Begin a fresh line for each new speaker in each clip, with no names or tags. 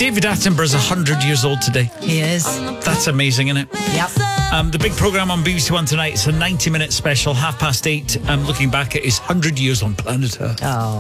David Attenborough's 100 years old today.
He is.
That's amazing, isn't it?
Yep.
The big programme on BBC One tonight, it's a 90-minute special, 8:30, looking back at his 100 years on planet Earth.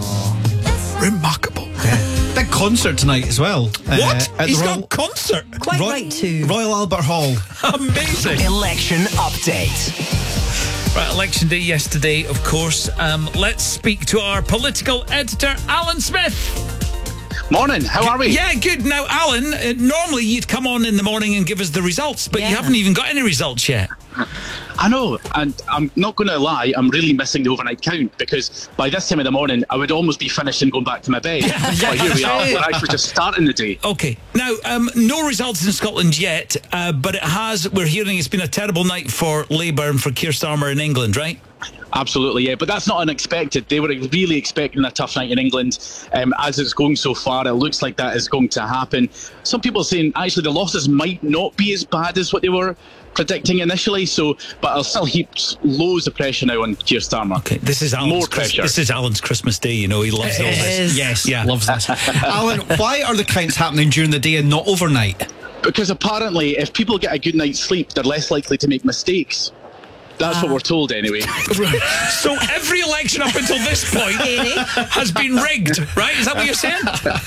Oh.
Remarkable.
Big concert tonight as well.
What?
At
He's
the
got a concert?
Quite right too.
Royal Albert Hall.
Amazing.
Election update.
Right, election day yesterday, of course. Let's speak to our political editor, Alan Smith.
Morning, how are we?
Yeah, good. Now, Alan, normally you'd come on in the morning and give us the results, but you haven't even got any results yet.
I know, and I'm not going to lie, I'm really missing the overnight count, because by this time of the morning, I would almost be finished and going back to my bed. But here we are, we're actually just starting the day.
Okay. Now, no results in Scotland yet, but we're hearing it's been a terrible night for Labour and for Keir Starmer in England, right?
Absolutely, yeah, but that's not unexpected. They were really expecting a tough night in England. As it's going so far, it looks like that is going to happen. Some people are saying, actually, the losses might not be as bad as what they were predicting initially, but I'll still heap loads of pressure now on Keir Starmer.
Okay, this is Alan's
pressure.
This is Alan's Christmas Day, you know, he loves all this.
Yes,
yeah.
Loves this. Alan, why are the counts happening during the day and not overnight?
Because apparently, if people get a good night's sleep, they're less likely to make mistakes. That's what we're told anyway.
So every election up until this point has been rigged, right? Is that what you're saying?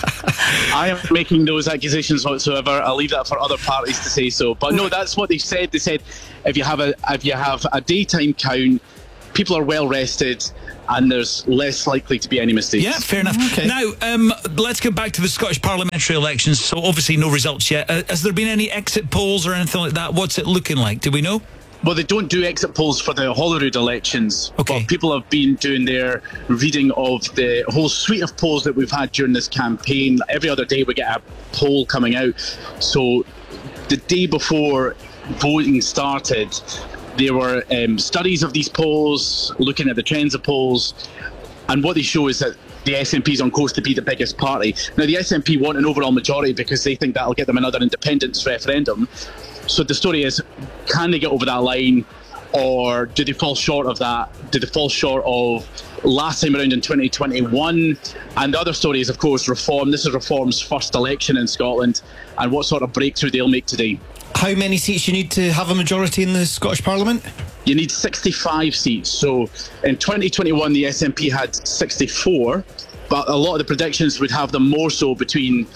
I am making those accusations whatsoever. I'll leave that for other parties to say so. But no, that's what they said. They said if you have a daytime count, people are well rested and there's less likely to be any mistakes.
Yeah, fair enough.
Okay.
Now, let's go back to the Scottish parliamentary elections. So obviously no results yet. Has there been any exit polls or anything like that? What's it looking like? Do we know?
Well, they don't do exit polls for the Holyrood elections,
okay.
But people have been doing their reading of the whole suite of polls that we've had during this campaign. Every other day we get a poll coming out. So the day before voting started, there were studies of these polls, looking at the trends of polls, and what they show is that the SNP is on course to be the biggest party. Now, the SNP want an overall majority because they think that'll get them another independence referendum. So the story is, can they get over that line, or do they fall short of that? Do they fall short of last time around in 2021? And the other story is, of course, Reform. This is Reform's first election in Scotland, and what sort of breakthrough they'll make today.
How many seats you need to have a majority in the Scottish Parliament?
You need 65 seats. So in 2021, the SNP had 64, but a lot of the predictions would have them more so between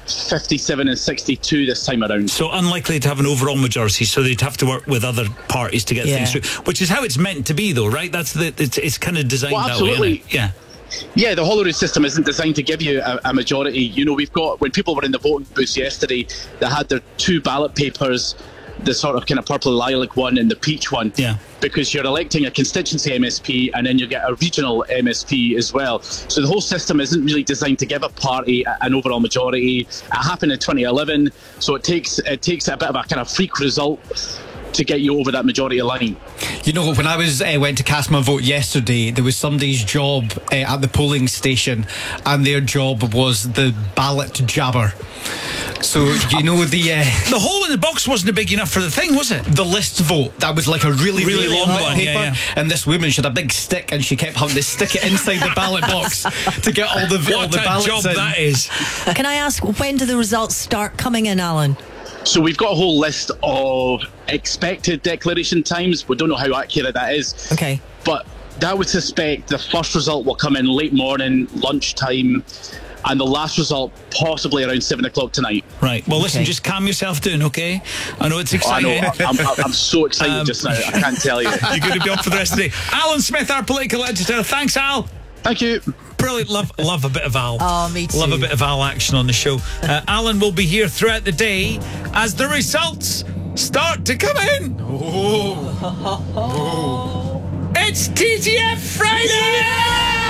57 and 62 this time around.
So unlikely to have an overall majority, so they'd have to work with other parties to get things through, which is how it's meant to be, though, right? That's it's kind of designed that way. Yeah.
Yeah, the Holyrood system isn't designed to give you a majority. You know, we've got, when people were in the voting booths yesterday, they had their two ballot papers, the sort of kind of purple lilac one and the peach one. Yeah. Because you're electing a constituency MSP and then you get a regional MSP as well. So the whole system isn't really designed to give a party an overall majority. It happened in 2011, so it takes a bit of a kind of freak result to get you over that majority line.
You know, when I went to cast my vote yesterday, there was somebody's job at the polling station, and their job was the ballot jabber. So, you know, the
hole in the box wasn't big enough for the thing, was it?
The list vote, that was like a really long bit of paper.
Yeah.
And this woman, she had a big stick, and she kept having to stick it inside the ballot box to get all the ballots
job
in.
That is.
Can I ask, when do the results start coming in, Alan?
So we've got a whole list of expected declaration times. We don't know how accurate that is.
Okay.
But I would suspect the first result will come in late morning, lunchtime, and the last result possibly around 7 o'clock tonight.
Right. Well, listen, just calm yourself down, okay? I know it's exciting.
I know. I'm so excited just now. I can't tell you.
You're going to be up for the rest of the day. Alan Smith, our political editor. Thanks, Al.
Thank you.
Brilliant. Love a bit of Al.
Oh, me too.
Love a bit of Al action on the show. Alan will be here throughout the day as the results start to come in. It's TTF Friday!